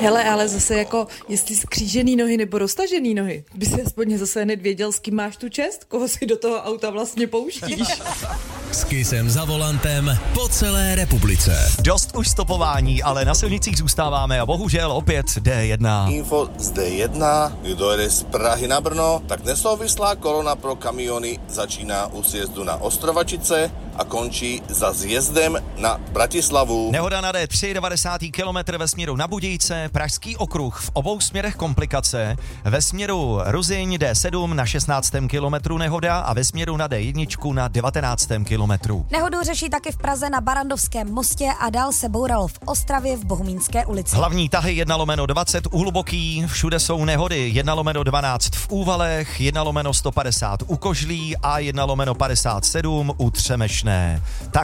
Hele, ale zase jako, jestli skřížený nohy nebo roztažený nohy, by si aspoň zase hned věděl, s kým máš tu čest, koho si do toho auta vlastně pouštíš. S Kissem za volantem po celé republice. Dost už stopování, ale na silnicích zůstáváme a bohužel opět D1. Info z D1, kdo jede z Prahy na Brno, tak nesouvislá kolona pro kamiony začíná u sjezdu na Ostrovačice a končí za zjezdem na Bratislavu. Nehoda na D3, 90. kilometr ve směru na Budějce, Pražský okruh v obou směrech komplikace, ve směru Ruzyň D7 na 16. kilometru nehoda a ve směru na D1 na 19. kilometru. Nehodu řeší taky v Praze na Barandovském mostě a dál se bouralo v Ostravě v Bohumínské ulici. Hlavní tahy 1/20 u Hluboký, všude jsou nehody 1/12 v Úvalech, 1/150 u Kožlí a 1/57 u Třemešné. Tak